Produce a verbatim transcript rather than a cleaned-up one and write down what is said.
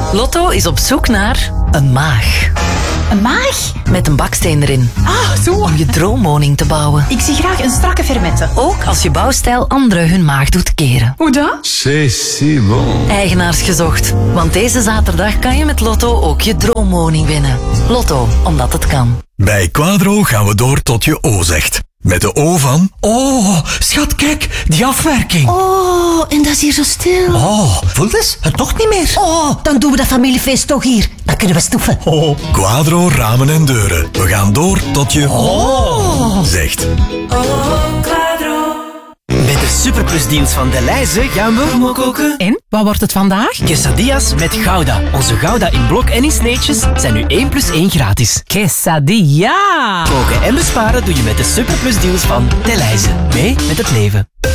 Lotto is op zoek naar een maag. Een maag? Met een baksteen erin. Ah, zo. Om je droomwoning te bouwen. Ik zie graag een strakke fermette. Ook als je bouwstijl anderen hun maag doet keren. Hoe dat? C'est si bon. Eigenaars gezocht. Want deze zaterdag kan je met Lotto ook je droomwoning winnen. Lotto, omdat het kan. Bij Quadro gaan we door tot je O zegt. Met de O van... Oh, schat, kijk, die afwerking. Oh, en dat is hier zo stil. Oh, voel eens, het toch niet meer. Oh, dan doen we dat familiefeest toch hier. Dan kunnen we stoeven. Oh. Quadro ramen en deuren. We gaan door tot je Oh. zegt. Met de superplusdienst van Delhaize gaan we koken. En, wat wordt het vandaag? Quesadillas met Gouda. Onze Gouda in blok en in sneetjes zijn nu één plus één gratis. Quesadilla! Koken en besparen doe je met de superplusdeals van Delhaize. Mee met het leven.